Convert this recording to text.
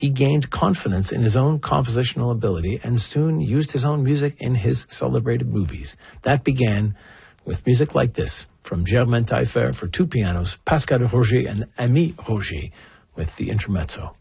he gained confidence in his own compositional ability and soon used his own music in his celebrated movies. That began with music like this from Germaine Taillefer for two pianos, Pascal Roger and Ami Roger with the intermezzo.